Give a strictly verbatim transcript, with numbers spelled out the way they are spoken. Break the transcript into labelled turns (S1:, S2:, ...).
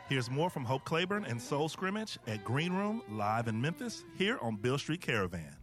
S1: Here's more from Hope Claiborne and Soul Scrimmage at Green Room live in Memphis here on Beale Street Caravan.